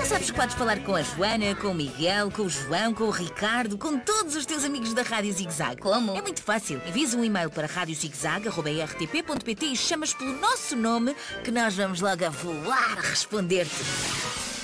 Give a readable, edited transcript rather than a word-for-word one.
sabes que podes falar com a Joana, com o Miguel, com o João, com o Ricardo, com todos os teus amigos da Rádio Zig Zag. Como? É muito fácil. Envias um e-mail para radiozigzag@rtp.pt e chamas pelo nosso nome que nós vamos logo a voar a responder-te.